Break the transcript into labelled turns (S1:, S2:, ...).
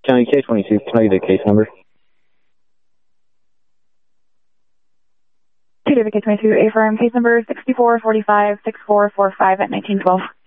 S1: County K-22, can I get a case number?
S2: David K-22, affirm, case number 6445-6445 at 1912.